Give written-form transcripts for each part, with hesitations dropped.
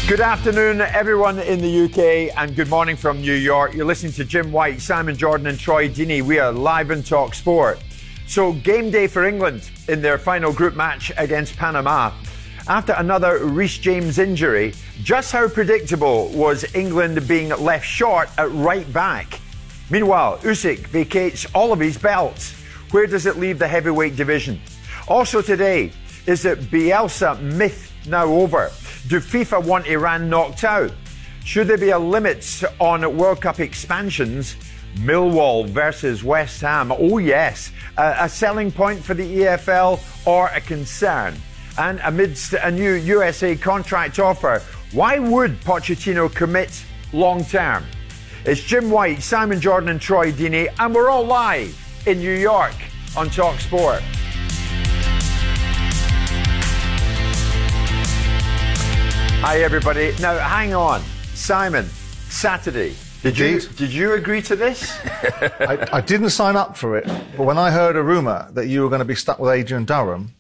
Good afternoon, everyone in the UK, and good morning from New York. You're listening to Jim White, Simon Jordan and Troy Deeney. We are live on Talk Sport. So, game day for England in their final group match against Panama. After another Reece James injury, just how predictable was England being left short at right back? Meanwhile, Usyk vacates all of his belts. Where does it leave the heavyweight division? Also today, is the Bielsa myth now over? Do FIFA want Iran knocked out? Should there be a limit on World Cup expansions? Millwall versus West Ham. Oh yes, a selling point for the EFL or a concern? And amidst a new USA contract offer, why would Pochettino commit long term? It's Jim White, Simon Jordan and Troy Deeney, and we're all live in New York on Talk Sport. Hi everybody. Now hang on, Simon. Saturday. Did you agree to this? I didn't sign up for it, but when I heard a rumour that you were going to be stuck with Adrian Durham,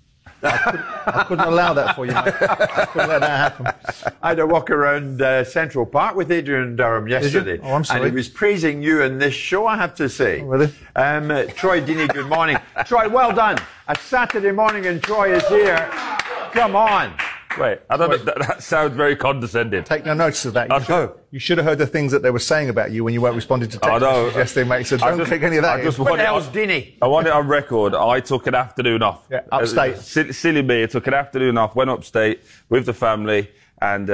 I couldn't allow that for you, mate. I couldn't let that happen. I had a walk around Central Park with Adrian Durham yesterday. Oh, I'm sorry. And he was praising you in this show, I have to say. Oh, really? Troy Deeney, good morning. Troy, well done. A Saturday morning and Troy is here. Come on. Wait, I don't think that sounds very condescending. Take no notice of that. You should have heard the things that they were saying about you when you weren't responding to text messages yesterday, mate. So don't take any of that. What the hell's Deeney? I want it on record. I took an afternoon off. Yeah, upstate. Silly me. I took an afternoon off, went upstate with the family, and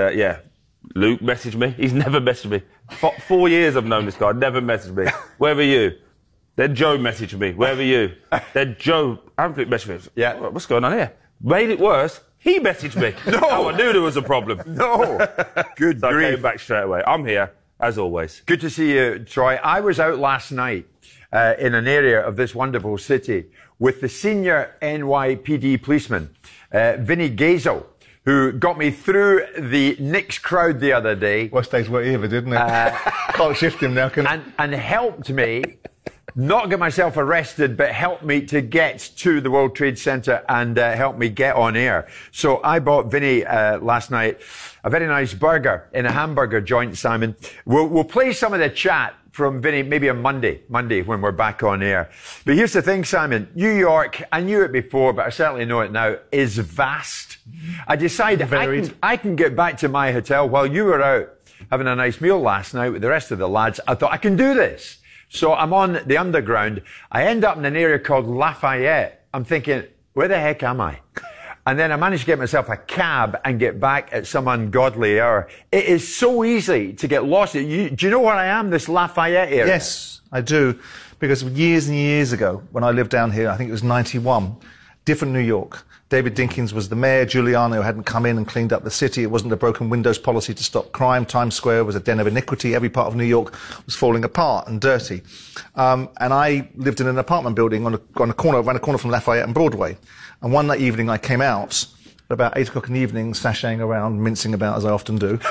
Luke messaged me. He's never messaged me. 4 years I've known this guy, never messaged me. Where were you? Then Joe messaged me. Where were you? Then Joe Amplit messaged me. Yeah. What's going on here? Made it worse. He messaged me. No. Oh, I knew there was a problem. No. Good So grief. I came back straight away. I'm here, as always. Good to see you, Troy. I was out last night in an area of this wonderful city with the senior NYPD policeman, Vinny Gazel, who got me through the Knicks crowd the other day. West days were either, didn't it? Can't shift him now, can it? And helped me not get myself arrested, but helped me to get to the World Trade Center and helped me get on air. So I bought Vinny last night a very nice burger in a hamburger joint, Simon. We'll play some of the chat from Vinny maybe on Monday when we're back on air. But here's the thing, Simon. New York, I knew it before, but I certainly know it now, is vast. I decided I can get back to my hotel while you were out having a nice meal last night with the rest of the lads. I thought I can do this. So I'm on the underground. I end up in an area called Lafayette. I'm thinking, where the heck am I? And then I managed to get myself a cab and get back at some ungodly hour. It is so easy to get lost. Do you know where I am, this Lafayette area? Yes, I do. Because years and years ago, when I lived down here, I think it was 91, different New York. David Dinkins was the mayor. Giuliano hadn't come in and cleaned up the city. It wasn't a broken windows policy to stop crime. Times Square was a den of iniquity. Every part of New York was falling apart and dirty. And I lived in an apartment building around a corner from Lafayette and Broadway. And one night evening I came out at about 8 o'clock in the evening, sashaying around, mincing about as I often do.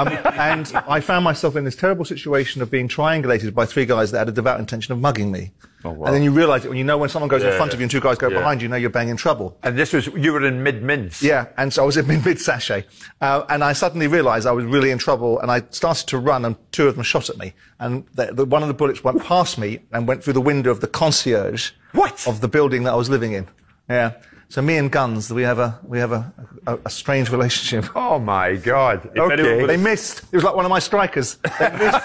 And I found myself in this terrible situation of being triangulated by 3 guys that had a devout intention of mugging me. Oh, wow. And then you realise it when you know when someone goes in front of you and 2 guys go behind you, know you're bang in trouble. And you were in mid-mince. Yeah, and so I was in mid-sachet. And I suddenly realised I was really in trouble, and I started to run, and 2 of them shot at me. And one of the bullets went past me and went through the window of the concierge of the building that I was living in. Yeah. So me and guns, we have a strange relationship. Oh my God! Okay, they missed. It was like one of my strikers. They missed.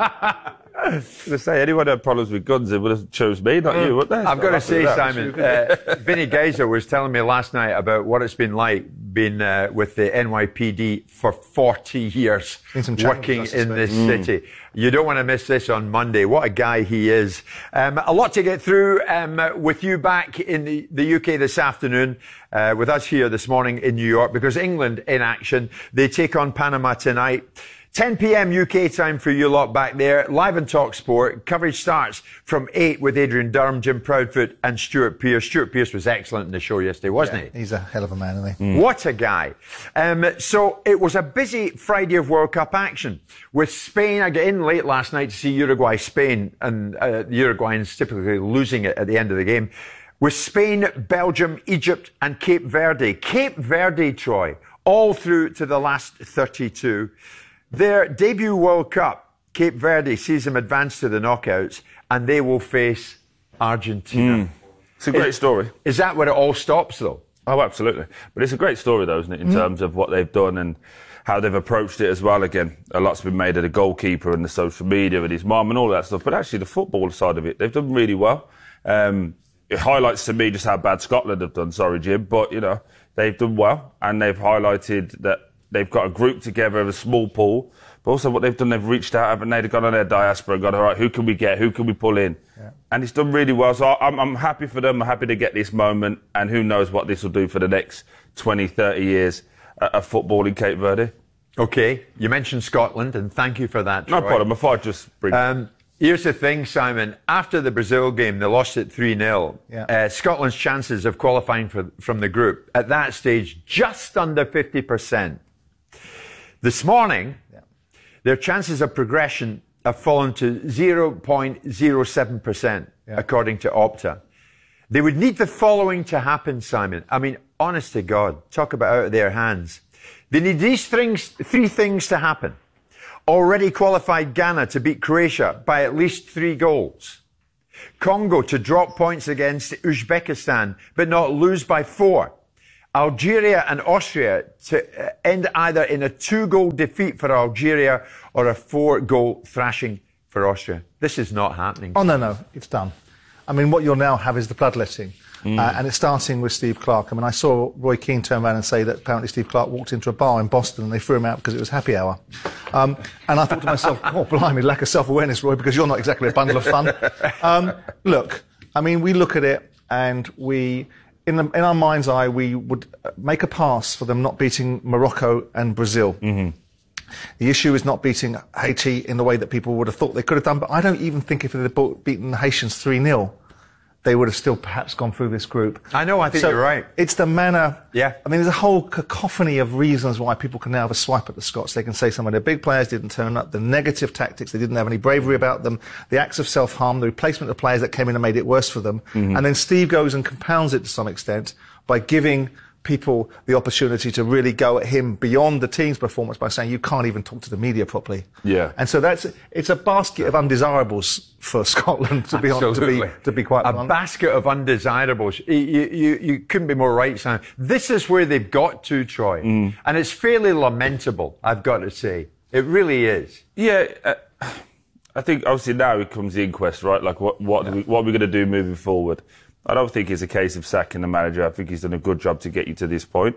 I was going to say, anyone who had problems with guns, they would have chose me, not you, would they? I've got to say, Simon, Vinny Gazer was telling me last night about what it's been like being with the NYPD for 40 years, working in this city. You don't want to miss this on Monday. What a guy he is. A lot to get through with you back in the UK this afternoon, with us here this morning in New York, because England in action. They take on Panama tonight. 10 p.m. UK time for you lot back there. Live on Talk Sport. Coverage starts from 8 with Adrian Durham, Jim Proudfoot and Stuart Pearce. Stuart Pearce was excellent in the show yesterday, wasn't he? He's a hell of a man, isn't he? What a guy. So it was a busy Friday of World Cup action. With Spain, I got in late last night to see Uruguay-Spain, and the Uruguayans typically losing it at the end of the game. With Spain, Belgium, Egypt and Cape Verde. Cape Verde, Troy, all through to the last 32. Their debut World Cup, Cape Verde, sees them advance to the knockouts, and they will face Argentina. It's a great story. Is that where it all stops, though? Oh, absolutely. But it's a great story, though, isn't it, in terms of what they've done and how they've approached it as well. Again, a lot's been made of the goalkeeper and the social media and his mum and all that stuff. But actually, the football side of it, they've done really well. It highlights to me just how bad Scotland have done. Sorry, Jim. But, they've done well. And they've highlighted that they've got a group together of a small pool. But also what they've done, they've reached out, haven't they? They've gone on their diaspora and gone, all right, who can we get? Who can we pull in? Yeah. And it's done really well. So I'm happy for them. I'm happy to get this moment. And who knows what this will do for the next 20, 30 years of football in Cape Verde. OK, you mentioned Scotland, and thank you for that, Troy. No problem. I thought I'd just bring Here's the thing, Simon. After the Brazil game, they lost it 3-0. Yeah. Scotland's chances of qualifying from the group, at that stage, just under 50%. This morning, their chances of progression have fallen to 0.07%, according to Opta. They would need the following to happen, Simon. I mean, honest to God, talk about out of their hands. They need these three things to happen. Already qualified Ghana to beat Croatia by at least 3 goals. Congo to drop points against Uzbekistan, but not lose by 4. Algeria and Austria to end either in a 2-goal defeat for Algeria or a 4-goal thrashing for Austria. This is not happening. Oh, no, it's done. I mean, what you'll now have is the bloodletting. And it's starting with Steve Clarke. I mean, I saw Roy Keane turn around and say that apparently Steve Clarke walked into a bar in Boston and they threw him out because it was happy hour. And I thought to myself, oh, blimey, lack of self-awareness, Roy, because you're not exactly a bundle of fun. Look, I mean, we look at it and we... In our mind's eye, we would make a pass for them not beating Morocco and Brazil. The issue is not beating Haiti in the way that people would have thought they could have done, but I don't even think if they had beaten the Haitians 3-0, they would have still perhaps gone through this group. I know, I think you're right. It's the manner. Yeah. I mean, there's a whole cacophony of reasons why people can now have a swipe at the Scots. They can say some of their big players didn't turn up, the negative tactics, they didn't have any bravery about them, the acts of self-harm, the replacement of players that came in and made it worse for them. And then Steve goes and compounds it to some extent by giving people the opportunity to really go at him beyond the team's performance by saying you can't even talk to the media properly. Yeah. And so it's a basket of undesirables for Scotland, to be honest, to be quite blunt. A basket of undesirables. You couldn't be more right, Sam. This is where they've got to, Troy. And it's fairly lamentable, I've got to say. It really is. Yeah. I think obviously now it comes the inquest, right? Like what are we going to do moving forward? I don't think it's a case of sacking the manager. I think he's done a good job to get you to this point.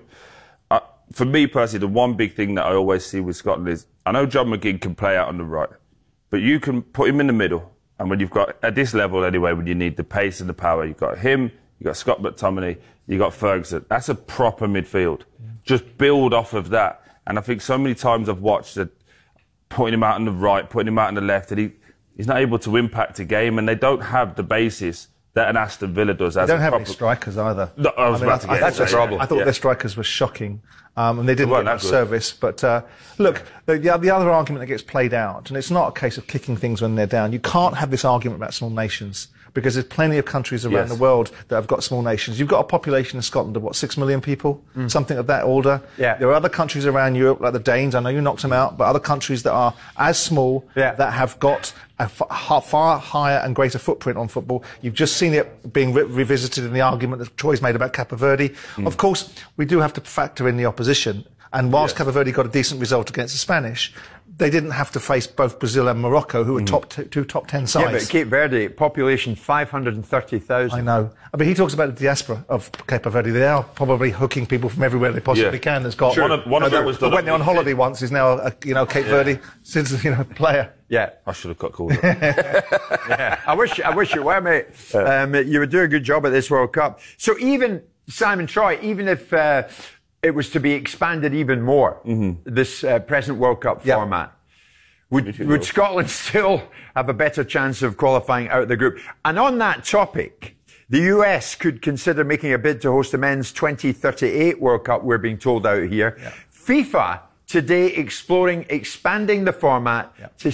For me personally, the one big thing that I always see with Scotland is, I know John McGinn can play out on the right, but you can put him in the middle. And when you've got, at this level anyway, when you need the pace and the power, you've got him, you've got Scott McTominay, you've got Ferguson. That's a proper midfield. Just build off of that. And I think so many times I've watched that putting him out on the right, putting him out on the left, and he's not able to impact a game, and they don't have the basis that an Aston Villa does. They don't have any strikers either. No, that's a problem. I thought their strikers were shocking, and they didn't get much service. But look, the other argument that gets played out, and it's not a case of kicking things when they're down. You can't have this argument about small nations, because there's plenty of countries around the world that have got small nations. You've got a population in Scotland of, what, 6 million people? Something of that order. Yeah. There are other countries around Europe, like the Danes, I know you knocked them out, but other countries that are as small, that have got a far higher and greater footprint on football. You've just seen it being revisited in the argument that Troy's made about Cape Verde. Of course, we do have to factor in the opposition. And whilst Cape Verde got a decent result against the Spanish, they didn't have to face both Brazil and Morocco, who were two top 10 sides. Yeah, but Cape Verde, population 530,000. I know. I mean, he talks about the diaspora of Cape Verde. They are probably hooking people from everywhere they possibly can. That's got one of that was done. Went on holiday once. Is now a Cape Verde player. Yeah, I should have got called up. Yeah, I wish you were, mate. You would do a good job at this World Cup. So even Simon Troy, even if it was to be expanded even more, this present World Cup format, would Scotland still have a better chance of qualifying out of the group? And on that topic, the US could consider making a bid to host the men's 2038 World Cup, we're being told out here. Yeah. FIFA today exploring expanding the format to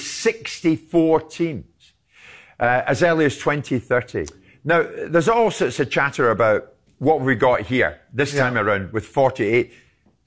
64 teams as early as 2030. Now, there's all sorts of chatter about what we got here this time around with 48.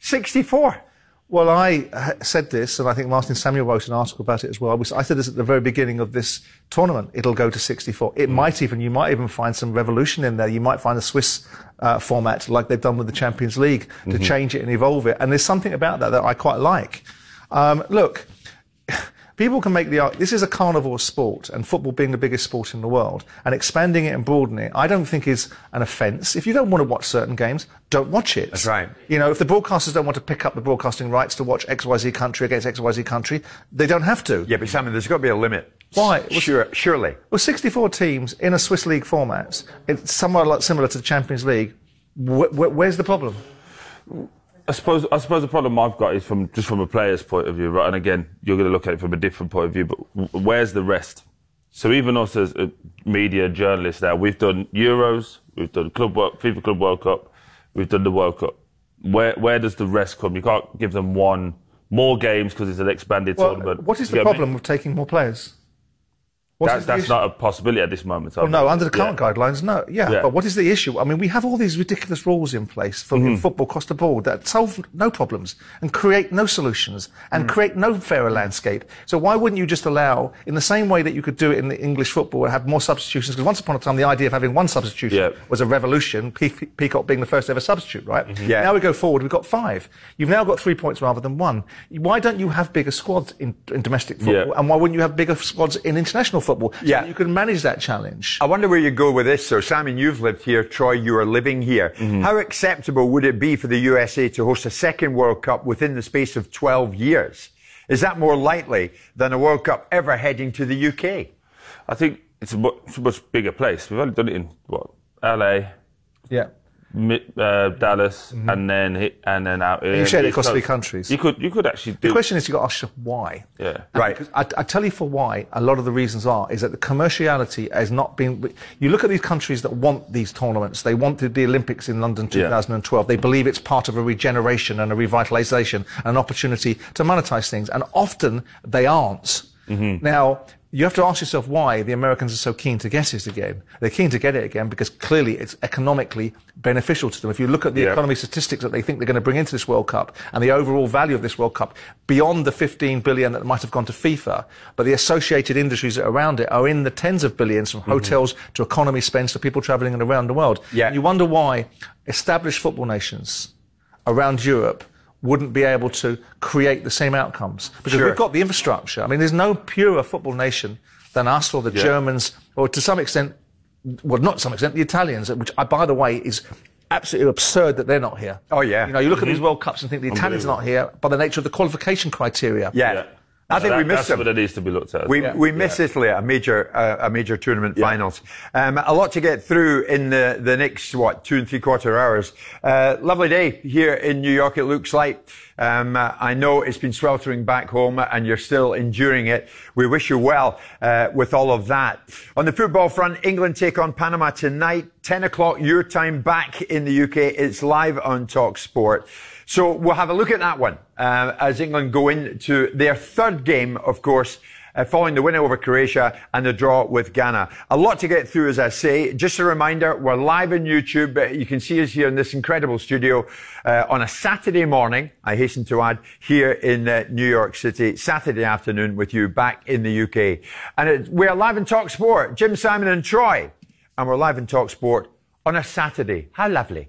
64. Well, I said this, and I think Martin Samuel wrote an article about it as well. I said this at the very beginning of this tournament. It'll go to 64. You might even find some revolution in there. You might find a Swiss format like they've done with the Champions League to change it and evolve it. And there's something about that I quite like. Look, people can make this is a carnivore sport, and football being the biggest sport in the world, and expanding it and broadening it, I don't think is an offence. If you don't want to watch certain games, don't watch it. That's right. You know, if the broadcasters don't want to pick up the broadcasting rights to watch XYZ country against XYZ country, they don't have to. Yeah, but Simon, there's got to be a limit. Why? Surely. Well, 64 teams in a Swiss League format, it's somewhat similar to the Champions League. Where's the problem? I suppose the problem I've got is from a player's point of view, right? And again, you're going to look at it from a different point of view, but where's the rest? So even us as media journalists now, we've done Euros, we've done FIFA Club World Cup, we've done the World Cup. Where does the rest come? You can't give them more games because it's an expanded tournament. What is the problem with taking more players? That's not a possibility at this moment. Well, no, under the current guidelines, no. Yeah, but what is the issue? I mean, we have all these ridiculous rules in place for football across the board that solve no problems and create no solutions and create no fairer landscape. So why wouldn't you just allow, in the same way that you could do it in the English football, and have more substitutions? Because once upon a time, the idea of having one substitution was a revolution, Peacock being the first ever substitute, right? Now we go forward, we've got 5. You've now got 3 points rather than 1. Why don't you have bigger squads in domestic football? And why wouldn't you have bigger squads in international football? So that you can manage that challenge. I wonder where you go with this. So, Simon, you've lived here. Troy, you are living here. How acceptable would it be for the USA to host a second World Cup within the space of 12 years? Is that more likely than a World Cup ever heading to the UK? I think it's a much bigger place. We've only done it in, LA, Dallas, and then out. You shared it across 3 countries. You could actually do. The question is, you've got to ask yourself why. Yeah. Right. I tell you for why. A lot of the reasons is that the commerciality has not been. You look at these countries that want these tournaments. They wanted the Olympics in London 2012. They believe it's part of a regeneration and a revitalisation and an opportunity to monetize things. And often they aren't. Now, you have to ask yourself why the Americans are so keen to get it again. They're keen to get it again because clearly it's economically beneficial to them. If you look at the economy statistics that they think they're going to bring into this World Cup and the overall value of this World Cup, beyond the 15 billion that might have gone to FIFA, but the associated industries that are around it are in the tens of billions, from hotels to economy spends to people travelling around the world. And you wonder why established football nations around Europe wouldn't be able to create the same outcomes. Because we've got the infrastructure. I mean, there's no purer football nation than us or the Germans, or to some extent, well, not to some extent, the Italians, which, by the way, is absolutely absurd that they're not here. Oh, yeah. You know, you look at these World Cups and think the Italians are not here by the nature of the qualification criteria. I think we missed them. That's what it needs to be looked at. We missed Italy at a major tournament finals. A lot to get through in the next 2 and 3/4 hours. Lovely day here in New York. It looks like. I know it's been sweltering back home, and you're still enduring it. We wish you well with all of that. On the football front, England take on Panama tonight, 10 o'clock your time back in the UK. It's live on TalkSport. So we'll have a look at that one as England go into their 3rd game, of course, following the win over Croatia and the draw with Ghana. A lot to get through, as I say. Just a reminder, we're live on YouTube. You can see us here in this incredible studio on a Saturday morning, I hasten to add, here in New York City, Saturday afternoon with you back in the UK. And we're live in TalkSport, Jim, Simon and Troy. And we're live in TalkSport on a Saturday. How lovely.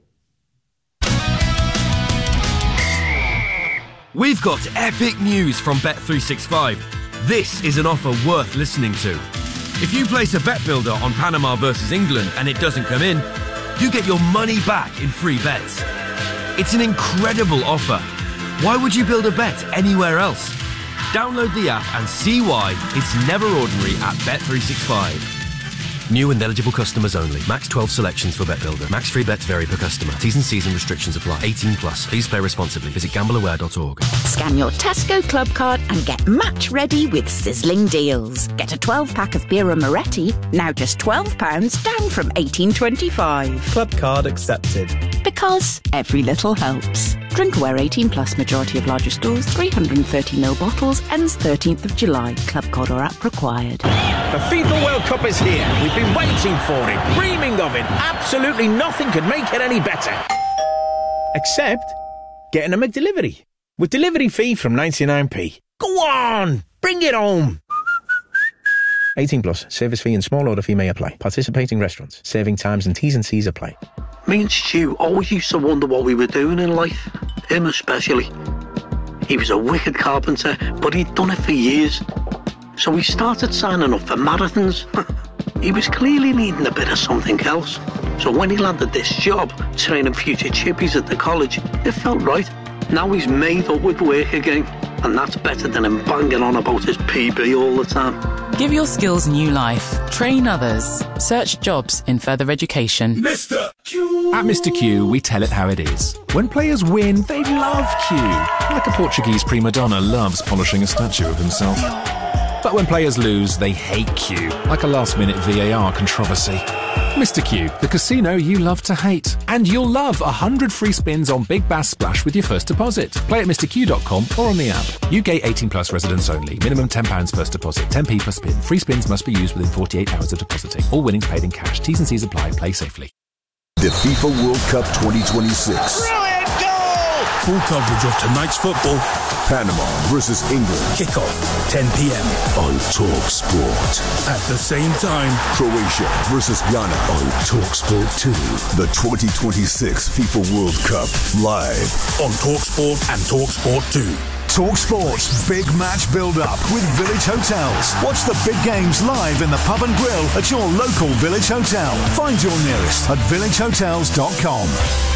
We've got epic news from Bet365. This is an offer worth listening to. If you place a bet builder on Panama versus England and it doesn't come in, you get your money back in free bets. It's an incredible offer. Why would you build a bet anywhere else? Download the app and see why it's never ordinary at Bet365. New and eligible customers only. Max 12 selections for Bet Builder. Max free bets vary per customer. T's and C's and restrictions apply. 18 plus. Please play responsibly. Visit gambleaware.org. Scan your Tesco Club card and get match ready with sizzling deals. Get a 12-pack of Birra Moretti, now just £12, down from $18.25. Club card accepted. Because every little helps. Drink aware 18 plus, majority of larger stores, 330ml bottles, ends 13th of July. Club card or app required. The FIFA World Cup is here. We've been waiting for it, dreaming of it. Absolutely nothing could make it any better. Except getting a McDelivery. With delivery fee from 99p. Go on! Bring it home! 18 plus. Service fee and small order fee may apply. Participating restaurants. Serving times and T's and C's apply. Me and Stu always used to wonder what we were doing in life. Him especially. He was a wicked carpenter, but he'd done it for years. So we started signing up for marathons. He was clearly needing a bit of something else. So when he landed this job, training future chippies at the college, it felt right. Now he's made up with work again. And that's better than him banging on about his PB all the time. Give your skills new life. Train others. Search jobs in further education. Mr. Q. At Mr. Q, we tell it how it is. When players win, they love Q. Like a Portuguese prima donna loves polishing a statue of himself. But when players lose, they hate Q. Like a last-minute VAR controversy. Mr. Q, the casino you love to hate. And you'll love 100 free spins on Big Bass Splash with your first deposit. Play at mrq.com or on the app. UK 18 plus residents only. Minimum £10 first deposit. 10p per spin. Free spins must be used within 48 hours of depositing. All winnings paid in cash. T's and C's apply. Play safely. The FIFA World Cup 2026. Brilliant goal! Full coverage of tonight's football. Panama versus England. Kickoff, 10 p.m. on TalkSport. At the same time, Croatia versus Ghana on TalkSport 2. The 2026 FIFA World Cup live on TalkSport and TalkSport 2. TalkSport's Big Match Build-Up with Village Hotels. Watch the big games live in the pub and grill at your local Village Hotel. Find your nearest at villagehotels.com.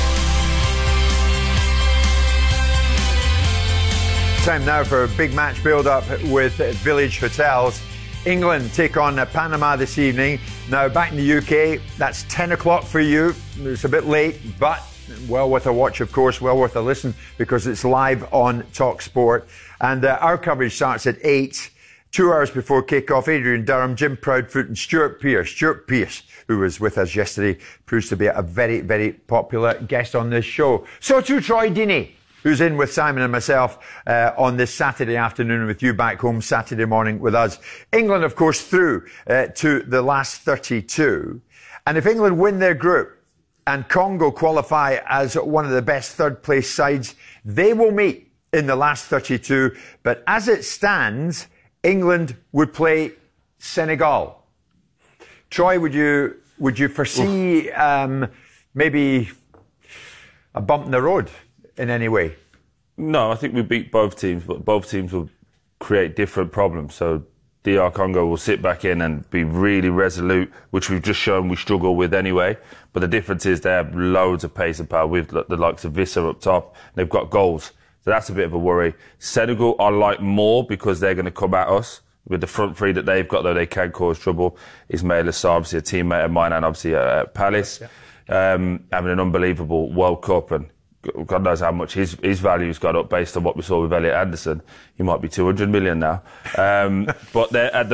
Time now for a big match build-up with Village Hotels. England take on Panama this evening. Now, back in the UK, that's 10 o'clock for you. It's a bit late, but well worth a watch, of course, well worth a listen, because it's live on TalkSport. And our coverage starts at 8, 2 hours before kick-off. Adrian Durham, Jim Proudfoot and Stuart Pearce. Stuart Pearce, who was with us yesterday, proves to be a very, very popular guest on this show. So too Troy Deeney, who's in with Simon and myself on this Saturday afternoon, with you back home Saturday morning with us. England, of course, through to the last 32. And if England win their group and Congo qualify as one of the best third-place sides, they will meet in the last 32. But as it stands, England would play Senegal. Troy, would you foresee maybe a bump in the road in any way? No, I think we beat both teams, but both teams will create different problems. So DR Congo will sit back in and be really resolute, which we've just shown we struggle with anyway. But the difference is they have loads of pace and power with the likes of Visser up top. They've got goals. So that's a bit of a worry. Senegal I like more because they're going to come at us with the front three that they've got, though they can cause trouble. Ismail Assar, obviously a teammate of mine, and obviously at Palace, having an unbelievable World Cup, and God knows how much his value's got up based on what we saw with Elliot Anderson. He might be 200 million now. But they're at the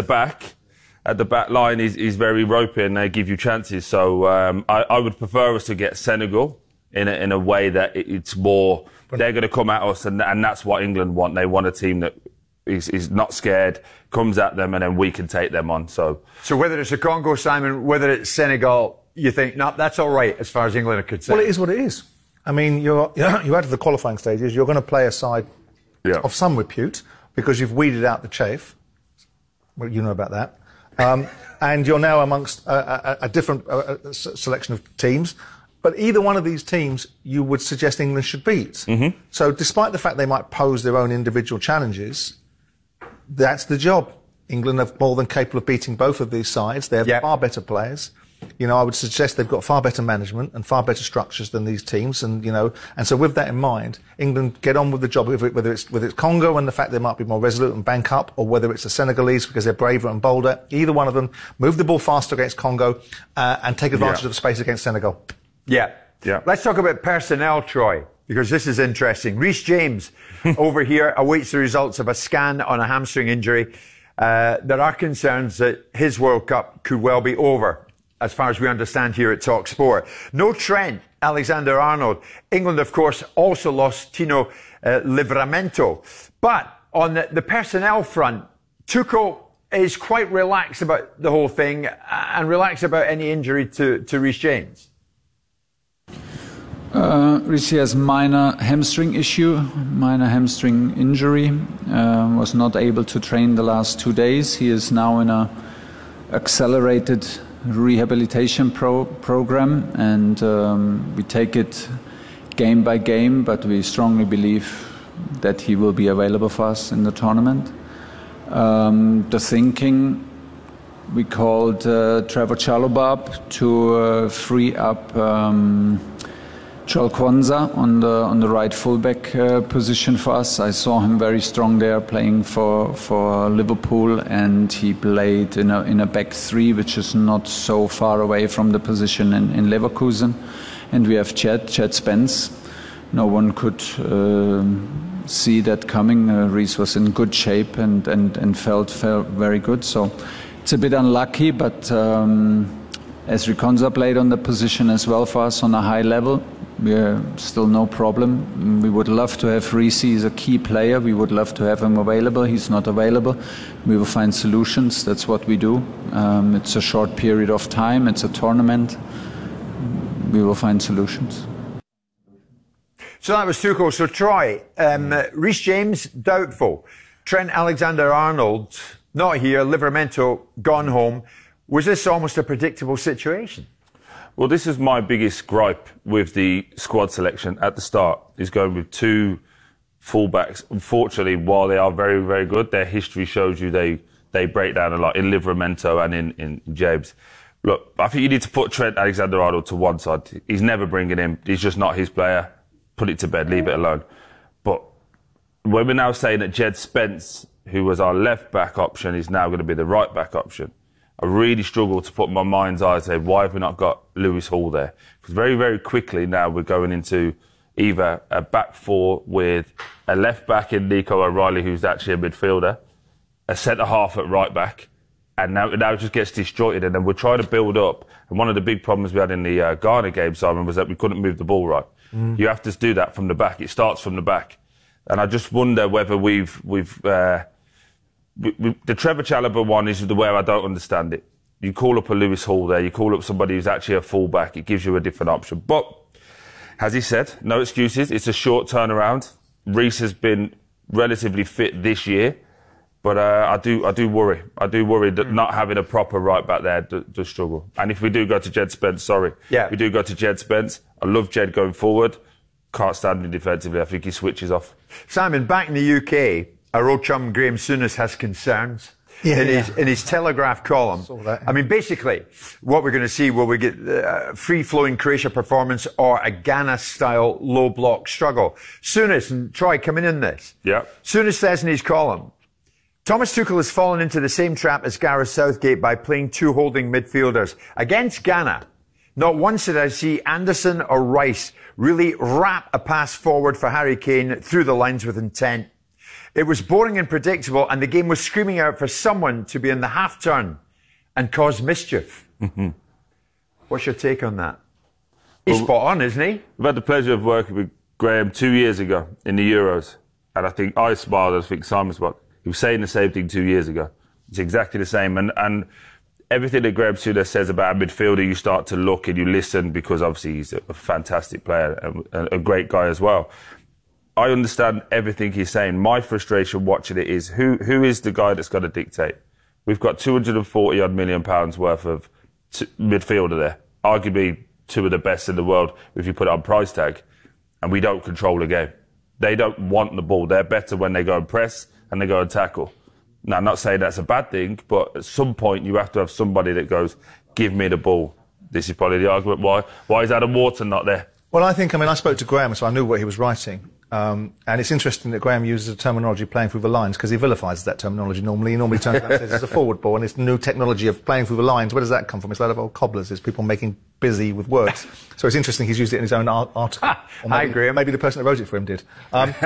back line is very ropey and they give you chances. So I would prefer us to get Senegal in a way that it's more, they're going to come at us, and that's what England want. They want a team that is not scared, comes at them, and then we can take them on. So whether it's the Congo, Simon, whether it's Senegal, you think, no, that's all right as far as England are concerned? Well, it is what it is. I mean, you're out of the qualifying stages. You're going to play a side of some repute because you've weeded out the chaff. Well, you know about that. And you're now amongst a different selection of teams. But either one of these teams, you would suggest England should beat. Mm-hmm. So despite the fact they might pose their own individual challenges, that's the job. England are more than capable of beating both of these sides. They have far better players. You know, I would suggest they've got far better management and far better structures than these teams. And, you know, and so with that in mind, England get on with the job, whether it's Congo and the fact they might be more resolute and bank up, or whether it's the Senegalese because they're braver and bolder. Either one of them, move the ball faster against Congo and take advantage of the space against Senegal. Yeah. Let's talk about personnel, Troy, because this is interesting. Reece James over here awaits the results of a scan on a hamstring injury. There are concerns that his World Cup could well be over, as far as we understand here at TalkSport. No Trent Alexander-Arnold. England, of course, also lost Tino Livramento. But on the personnel front, Tuchel is quite relaxed about the whole thing and relaxed about any injury to Reece James. Reece has minor hamstring injury. Was not able to train the last 2 days. He is now in a accelerated rehabilitation program, and we take it game by game, but we strongly believe that he will be available for us in the tournament. The thinking, we called Trevor Chalobah up to free up Joel Kwanzaa on the right fullback position for us. I saw him very strong there playing for Liverpool, and he played in a back three, which is not so far away from the position in Leverkusen. And we have Chad Spence. No one could see that coming. Reece was in good shape and felt very good. So it's a bit unlucky, but Ezri Konsa played on the position as well for us on a high level. We're still no problem. We would love to have Reece. He's a key player. We would love to have him available. He's not available. We will find solutions. That's what we do. It's a short period of time. It's a tournament. We will find solutions. So that was Tuchel. So Troy, Reece James, doubtful. Trent Alexander-Arnold, not here. Livramento, gone home. Was this almost a predictable situation? Well, this is my biggest gripe with the squad selection at the start, is going with two fullbacks. Unfortunately, while they are very, very good, their history shows you they break down a lot in Livramento and in James. Look, I think you need to put Trent Alexander-Arnold to one side. He's never bringing him. He's just not his player. Put it to bed, leave it alone. But when we're now saying that Jed Spence, who was our left-back option, is now going to be the right-back option, I really struggle to put my mind's eye and say, why have we not got Lewis Hall there? Because very, very quickly now we're going into either a back four with a left-back in Nico O'Reilly, who's actually a midfielder, a centre-half at right-back, and now it just gets disjointed, and then we're trying to build up. And one of the big problems we had in the Ghana game, Simon, was that we couldn't move the ball right. You have to do that from the back. It starts from the back. And I just wonder whether the Trevor Chalobah one is the way I don't understand it. You call up a Lewis Hall there, you call up somebody who's actually a fullback, it gives you a different option. But, as he said, no excuses. It's a short turnaround. Reece has been relatively fit this year, but I do worry. I do worry that not having a proper right back there does struggle. And if we do go to Jed Spence, we do go to Jed Spence. I love Jed going forward. Can't stand him defensively. I think he switches off. Simon, back in the UK, our old chum Graham Souness has concerns in his Telegraph column. I mean, basically, what we're going to see, will we get free-flowing Croatia performance or a Ghana-style low-block struggle? Souness and Troy coming in this. Yeah. Souness says in his column, Thomas Tuchel has fallen into the same trap as Gareth Southgate by playing two holding midfielders. Against Ghana, not once did I see Anderson or Rice really wrap a pass forward for Harry Kane through the lines with intent. It was boring and predictable, and the game was screaming out for someone to be in the half turn and cause mischief. What's your take on that? He's spot on, isn't he? We've had the pleasure of working with Graham 2 years ago in the Euros, and I think I smiled, I think Simon smiled. He was saying the same thing 2 years ago. It's exactly the same, and everything that Graham Souness says about a midfielder, you start to look and you listen, because obviously he's a fantastic player and a great guy as well. I understand everything he's saying. My frustration watching it is who is the guy that's got to dictate? We've got £240 million worth of midfielder there, arguably two of the best in the world if you put it on price tag, and we don't control the game. They don't want the ball. They're better when they go and press and they go and tackle. Now, I'm not saying that's a bad thing, but at some point you have to have somebody that goes, give me the ball. This is probably the argument why is Adam Wharton not there? Well, I spoke to Graham, so I knew what he was writing. And it's interesting that Graham uses the terminology playing through the lines, because he vilifies that terminology normally. He normally turns around and says it's a forward ball, and it's the new technology of playing through the lines. Where does that come from? It's a lot of old cobblers. It's people making busy with words. So it's interesting he's used it in his own article. Hi, Graham. Maybe the person that wrote it for him did. But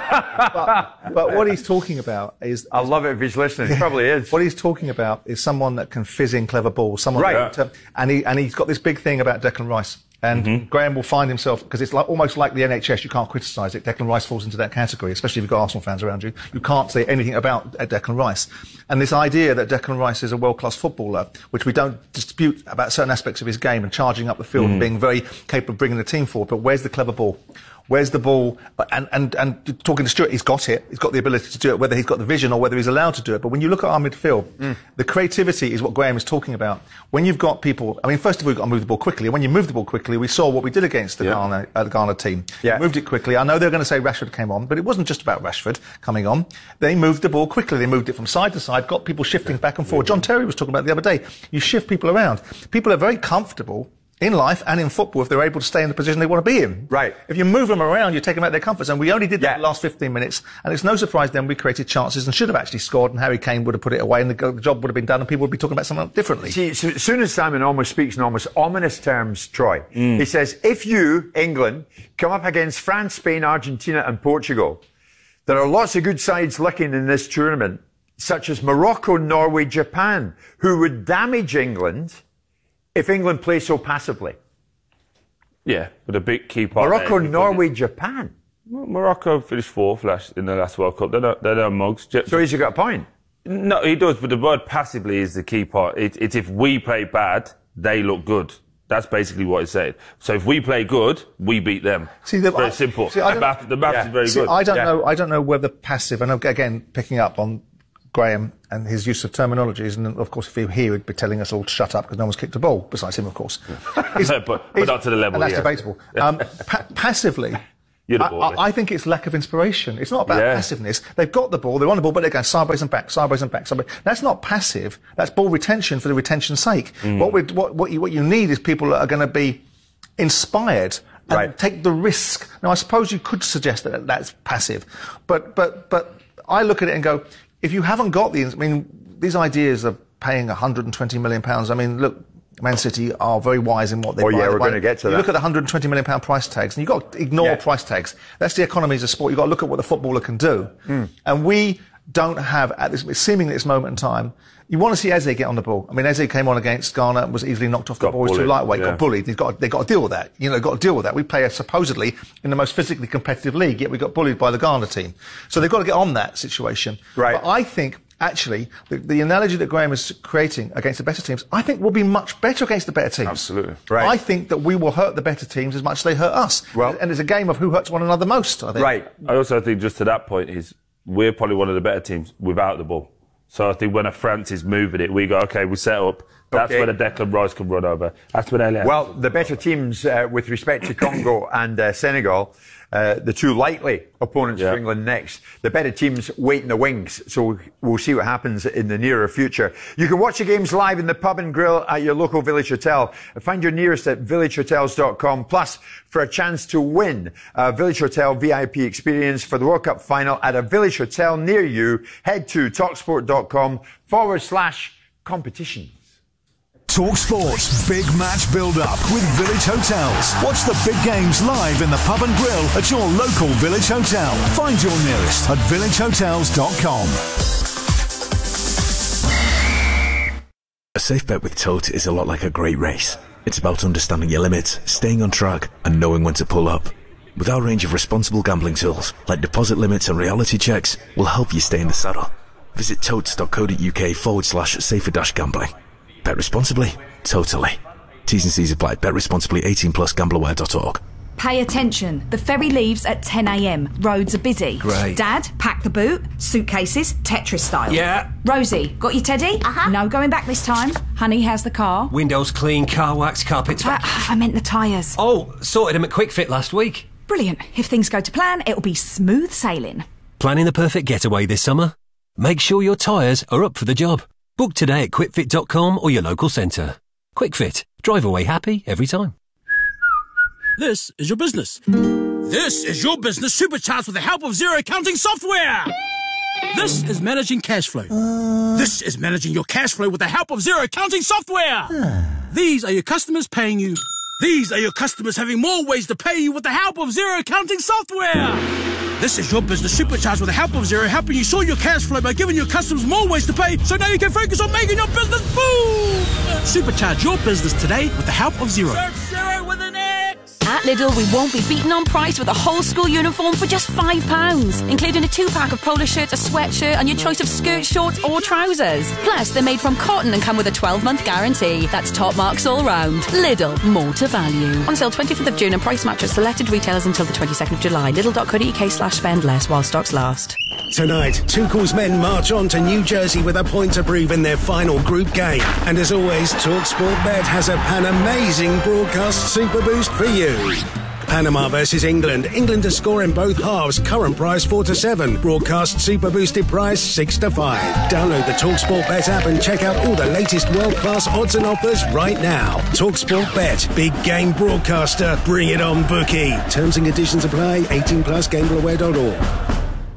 what he's talking about is... I love it if he's listening. He probably is. What he's talking about is someone that can fizz in clever balls. Someone and he's got this big thing about Declan Rice. And Graham will find himself, because it's almost like the NHS, you can't criticise it. Declan Rice falls into that category, especially if you've got Arsenal fans around you. You can't say anything about Declan Rice. And this idea that Declan Rice is a world-class footballer, which we don't dispute about certain aspects of his game and charging up the field and being very capable of bringing the team forward, but where's the clever ball? Where's the ball? And talking to Stuart, he's got it. He's got the ability to do it, whether he's got the vision or whether he's allowed to do it. But when you look at our midfield, the creativity is what Graham is talking about. When you've got people, I mean, first of all, you've got to move the ball quickly. And when you move the ball quickly, we saw what we did against the Ghana team. Yeah. Moved it quickly. I know they're going to say Rashford came on, but it wasn't just about Rashford coming on. They moved the ball quickly. They moved it from side to side, got people shifting back and forward. John Terry was talking about it the other day. You shift people around. People are very comfortable in life and in football if they're able to stay in the position they want to be in. Right. If you move them around, you take them out of their comfort zone. We only did that in the last 15 minutes, and it's no surprise then we created chances and should have actually scored, and Harry Kane would have put it away, and the job would have been done, and people would be talking about something differently. See, so as soon as Simon almost speaks in almost ominous terms, Troy, he says, if you, England, come up against France, Spain, Argentina and Portugal, there are lots of good sides looking in this tournament, such as Morocco, Norway, Japan, who would damage England if England play so passively. Yeah, but a big key part. Morocco, Norway, Japan. Well, Morocco finished fourth in the last World Cup. They're no mugs. So he's got a point. No, he does, but the word passively is the key part. It's if we play bad, they look good. That's basically what it's saying. So if we play good, we beat them. See, very simple. See, the math is very good. I don't know whether passive, and again, picking up on Graham and his use of terminologies, and of course if he were here he'd be telling us all to shut up because no one's kicked a ball, besides him of course. but not to the level, and that's debatable. Passively, I think it's lack of inspiration. It's not about passiveness. They've got the ball, they're on the ball, but they're going sideways and back, sideways and back, sideways. That's not passive, that's ball retention for the retention's sake. What you need is people that are going to be inspired and take the risk. Now I suppose you could suggest that that's passive, but I look at it and go, if you haven't got these ideas of paying £120 million, I mean, look, Man City are very wise in what they buy. We're going to get to that. You look at the £120 million price tags, and you've got to ignore price tags. That's the economies of sport. You've got to look at what the footballer can do. And we don't have, seemingly at this moment in time, you want to see Eze get on the ball. I mean, Eze came on against Ghana, was easily knocked off the ball, was too lightweight, got bullied. They've got to deal with that. Got to deal with that. We play supposedly in the most physically competitive league, yet we got bullied by the Ghana team. So they've got to get on that situation. Right. But I think, actually, the analogy that Graham is creating against the better teams, I think will be much better against the better teams. Absolutely. Right. I think that we will hurt the better teams as much as they hurt us. Well, and it's a game of who hurts one another most, I think. Right. I also think, just to that point, is we're probably one of the better teams without the ball. So I think when a France is moving it, we go, OK, we set up. That's when a Declan Rice can run over. That's when Elias. Well, the better teams, with respect to Congo and Senegal, the two likely opponents for England next, the better teams wait in the wings. So we'll see what happens in the nearer future. You can watch the games live in the pub and grill at your local Village Hotel. Find your nearest at villagehotels.com. Plus, for a chance to win a Village Hotel VIP experience for the World Cup final at a Village Hotel near you, head to talksport.com/competitions. Talk Sports Big Match Build-Up with Village Hotels. Watch the big games live in the pub and grill at your local Village Hotel. Find your nearest at villagehotels.com. A safe bet with Tote is a lot like a great race. It's about understanding your limits, staying on track, and knowing when to pull up. With our range of responsible gambling tools, like deposit limits and reality checks, we'll help you stay in the saddle. Visit totes.co.uk/safer-gambling. Bet responsibly? Totally. T's and C's apply. Bet responsibly. 18+. Gamblerware.org. Pay attention. The ferry leaves at 10 a.m. Roads are busy. Great. Dad, pack the boot. Suitcases, Tetris style. Yeah. Rosie, got your teddy? No going back this time. Honey, how's the car? Windows clean, car wax, carpets. I meant the tyres. Oh, sorted them at Quick Fit last week. Brilliant. If things go to plan, it'll be smooth sailing. Planning the perfect getaway this summer? Make sure your tyres are up for the job. Book today at quickfit.com or your local centre. Quick Fit. Drive away happy every time. This is your business. This is your business supercharged with the help of Xero accounting software. This is managing cash flow. This is managing your cash flow with the help of Xero accounting software. These are your customers paying you. These are your customers having more ways to pay you with the help of Xero accounting software. This is your business supercharged with the help of Xero, helping you sort your cash flow by giving your customers more ways to pay, so now you can focus on making your business boom! Supercharge your business today with the help of Xero. Search Xero with an A! At Lidl, we won't be beaten on price with a whole school uniform for just £5, including a 2-pack of polo shirts, a sweatshirt, and your choice of skirts, shorts, or trousers. Plus, they're made from cotton and come with a 12-month guarantee. That's top marks all round. Lidl, more to value. On sale 25th of June and price match at selected retailers until the 22nd of July. Lidl.co.uk/spend less while stocks last. Tonight, Tuchel's men march on to New Jersey with a point to prove in their final group game. And as always, TalkSport Bet has a pan-amazing broadcast super boost for you. Panama versus England. England to score in both halves. Current price 4-7. Broadcast super boosted price 6-5. Download the TalkSport Bet app and check out all the latest world-class odds and offers right now. TalkSport Bet. Big game broadcaster. Bring it on, bookie. Terms and conditions apply. 18+. GambleAware.org.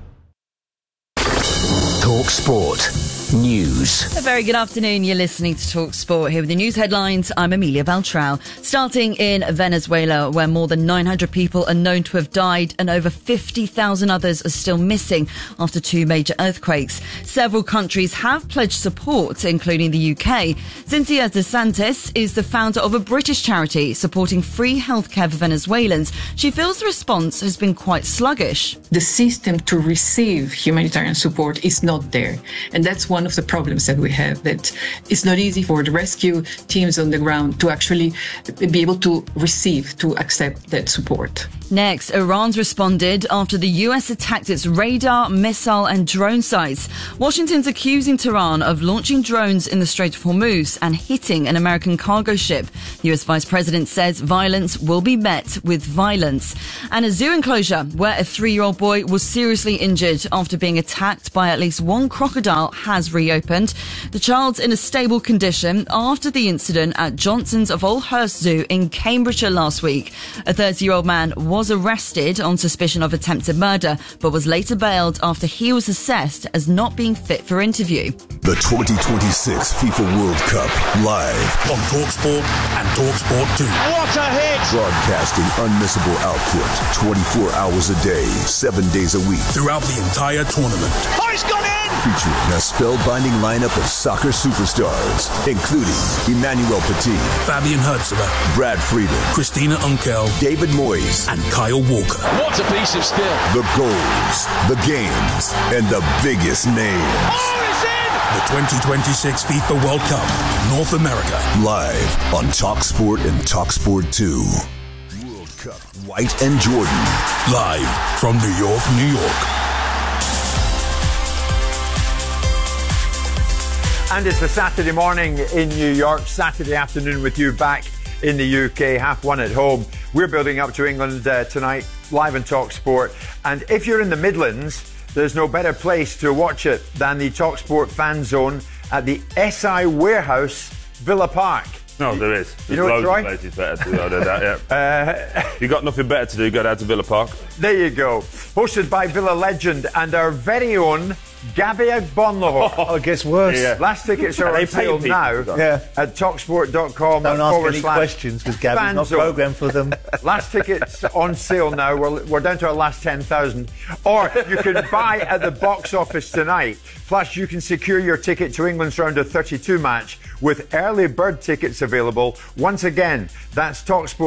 TalkSport News. A very good afternoon. You're listening to Talk Sport. Here with the news headlines. I'm Amelia Beltrao. Starting in Venezuela, where more than 900 people are known to have died and over 50,000 others are still missing after 2 major earthquakes. Several countries have pledged support, including the UK. Cynthia DeSantis is the founder of a British charity supporting free healthcare for Venezuelans. She feels the response has been quite sluggish. The system to receive humanitarian support is not there. And that's one of the problems that we have, that it's not easy for the rescue teams on the ground to actually be able to receive, to accept that support. Next, Iran's responded after the US attacked its radar, missile and drone sites. Washington's accusing Tehran of launching drones in the Strait of Hormuz and hitting an American cargo ship. The US Vice President says violence will be met with violence. And a zoo enclosure where a 3-year-old boy was seriously injured after being attacked by at least one crocodile has reopened. The child's in a stable condition after the incident at Johnson's of Old Hurst Zoo in Cambridgeshire last week. A 30-year-old man was arrested on suspicion of attempted murder, but was later bailed after he was assessed as not being fit for interview. The 2026 FIFA World Cup live on TalkSport and TalkSport 2. What a hit! Broadcasting unmissable output 24 hours a day, 7 days a week. Throughout the entire tournament. Oh, he's gone in! Featuring a spellbinding lineup of soccer superstars, including Emmanuel Petit, Fabian Hertzler, Brad Friedel, Christina Unkel, David Moyes, and Kyle Walker. What a piece of skill! The goals, the games, and the biggest names. Oh, it's in! The 2026 FIFA World Cup, North America. Live on TalkSport and TalkSport 2. World Cup, White and Jordan. Live from New York, New York. And it's a Saturday morning in New York, Saturday afternoon with you back in the UK, 1:30 at home. We're building up to England tonight, live on TalkSport. And if you're in the Midlands, there's no better place to watch it than the TalkSport fan zone at the SI Warehouse, Villa Park. No, there is. You know what, Troy? Loads of places better to do that, yeah. If you've got nothing better to do, go down to Villa Park. There you go. Hosted by Villa legend and our very own Gabby Agbonlahor. Oh, it gets worse. Yeah. Last tickets are on sale now at TalkSport.com. Don't ask any questions because Gabby's not programmed for them. Last tickets on sale now. We're down to our last 10,000. Or you can buy at the box office tonight. Plus, you can secure your ticket to England's round of 32 match with early bird tickets available. Once again, that's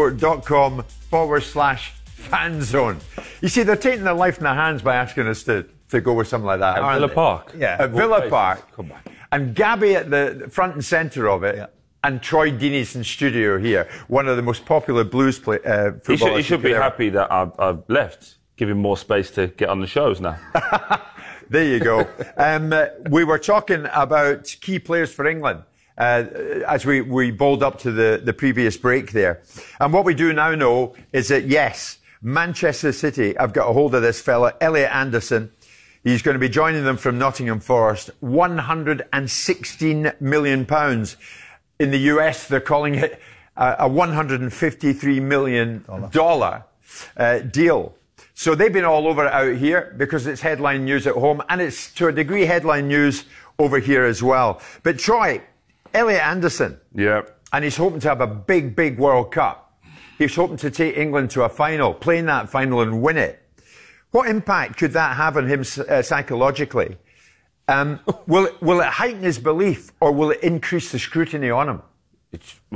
TalkSport.com/fanzone. You see, they're taking their life in their hands by asking us to go with something like that. At Villa Park? Yeah. At Villa Park. Come back. And Gabby at the front and centre of it. Yeah. And Troy Deeney's in studio here. One of the most popular blues footballers. He should be happy that I've left. Give him more space to get on the shows now. There you go. We were talking about key players for England. As we bowled up to the previous break there. And what we do now know is that, yes, Manchester City have got a hold of this fella, Elliot Anderson. He's going to be joining them from Nottingham Forest. £116 million. In the US, they're calling it a $153 million deal. So they've been all over it out here because it's headline news at home and it's to a degree headline news over here as well. But Troy, Elliot Anderson. Yeah. And he's hoping to have a big, big World Cup. He's hoping to take England to a final, play in that final and win it. What impact could that have on him psychologically? Will it heighten his belief or will it increase the scrutiny on him? Well,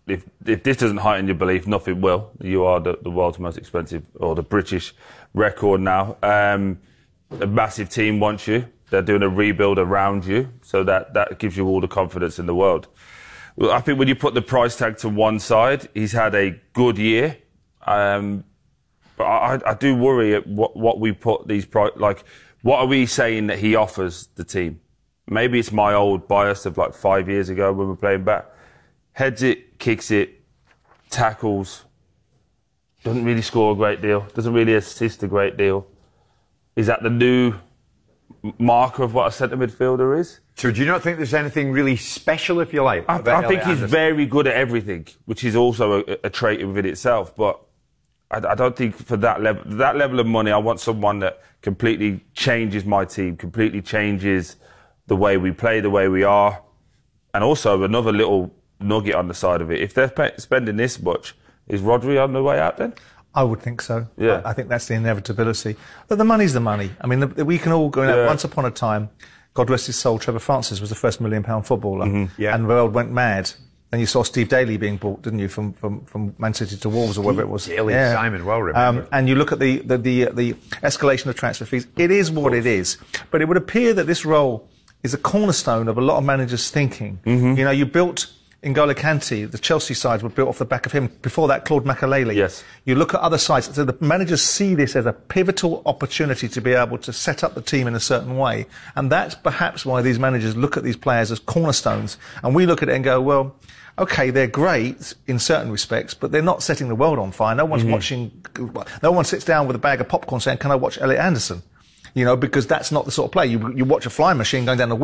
if this doesn't heighten your belief, nothing will. You are the world's most expensive, or the British record now. A massive team wants you. They're doing a rebuild around you, so that gives you all the confidence in the world. Well, I think when you put the price tag to one side, he's had a good year. But I do worry at what we put these like. What are we saying that he offers the team? Maybe it's my old bias of like 5 years ago when we were playing back. Heads it, kicks it, tackles. Doesn't really score a great deal. Doesn't really assist a great deal. Is that the new marker of what a centre midfielder is? So do you not think there's anything really special, if you like? I think he's very good at everything, which is also a trait within itself. But I don't think for that level of money, I want someone that completely changes my team, completely changes the way we play, the way we are. And also another little nugget on the side of it. If they're spending this much, is Rodri on the way out then? I would think so. Yeah. I think that's the inevitability. But the money's the money. I mean, we can all go, once upon a time, God rest his soul, Trevor Francis was the first £1 million footballer. Mm-hmm. Yeah. And the world went mad. And you saw Steve Daly being bought, didn't you, from Man City to Wolves or whatever it was. Daly, Simon, well remembered. And you look at the escalation of transfer fees. It is what it is. But it would appear that this role is a cornerstone of a lot of managers' thinking. Mm-hmm. You know, you built N'Golo Kante, the Chelsea sides were built off the back of him. Before that, Claude Makelele. Yes. You look at other sides. So the managers see this as a pivotal opportunity to be able to set up the team in a certain way. And that's perhaps why these managers look at these players as cornerstones. And we look at it and go, well, okay, they're great in certain respects, but they're not setting the world on fire. No one's watching, no one sits down with a bag of popcorn saying, can I watch Elliot Anderson? You know, because that's not the sort of play. You watch a flying machine going down the